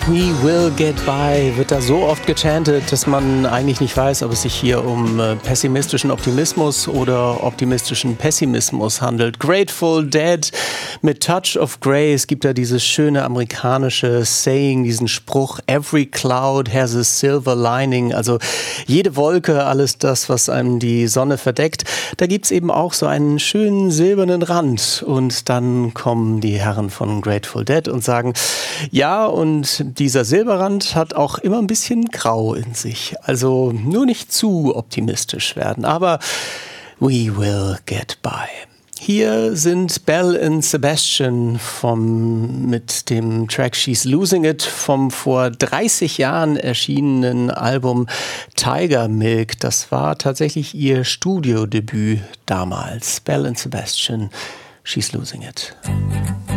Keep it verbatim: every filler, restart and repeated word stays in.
We will get by wird da so oft gechantet, dass man eigentlich nicht weiß, ob es sich hier um äh, pessimistischen Optimismus oder optimistischen Pessimismus handelt. Grateful Dead mit Touch of Grey. Es gibt da dieses schöne amerikanische Saying, diesen Spruch, every cloud has a silver lining. Also jede Wolke, alles das, was einem die Sonne verdeckt. Da gibt's eben auch so einen schönen silbernen Rand. Und dann kommen die Herren von Grateful Dead und sagen, ja, und dieser Silberrand hat auch immer ein bisschen Grau in sich. Also nur nicht zu optimistisch werden. Aber we will get by. Hier sind Belle and Sebastian vom, mit dem Track She's Losing It vom vor dreißig Jahren erschienenen Album Tiger Milk. Das war tatsächlich ihr Studiodebüt damals. Belle and Sebastian, She's Losing It.